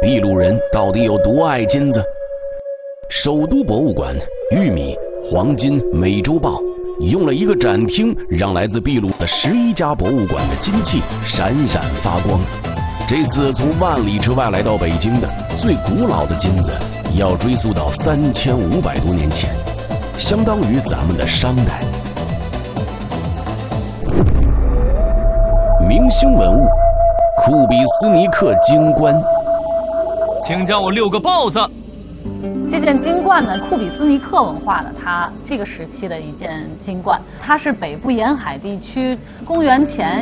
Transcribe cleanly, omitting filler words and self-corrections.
秘鲁人到底有多爱金子？首都博物馆、玉米、黄金、美洲豹，用了一个展厅，让来自秘鲁的11家博物馆的金器闪闪发光。这次从万里之外来到北京的最古老的金子，要追溯到3500多年前，相当于咱们的商代。明星文物，库比斯尼克金冠。 请叫我6个豹子。 这件金冠呢，库比斯尼克文化的它这个时期的一件金冠，它是北部沿海地区公元前